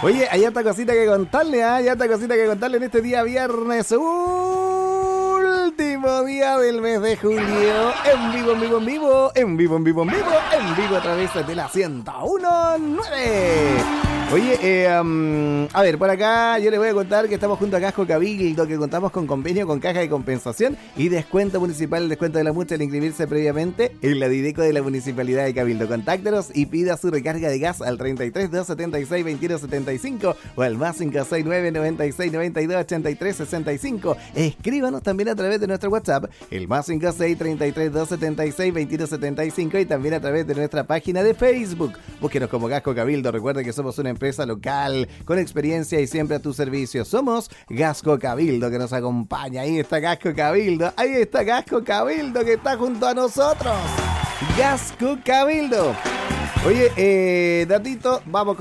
Oye, hay harta cosita que contarle, hay harta cosita que contarle en este día viernes, último día del mes de julio. En vivo, en vivo, en vivo, en vivo, en vivo, en vivo, en vivo a través de la 101.9. Oye, a ver, por acá yo les voy a contar que estamos junto a Gasco Cabildo, que contamos con convenio con Caja de Compensación y descuento municipal, el descuento de la multa al inscribirse previamente en la Dideco de la Municipalidad de Cabildo. Contáctenos y pida su recarga de gas al 33 276 2175 o al más 569 96 92 83 65. Escríbanos también a través de nuestro WhatsApp, el más 56 33 276 2175, y también a través de nuestra página de Facebook. Búsquenos como Gasco Cabildo. Recuerda que somos una empresa local con experiencia y siempre a tu servicio. Somos Gasco Cabildo, que nos acompaña. Ahí está Gasco Cabildo, ahí está Gasco Cabildo, que está junto a nosotros. Gasco Cabildo. Oye, datito, vamos con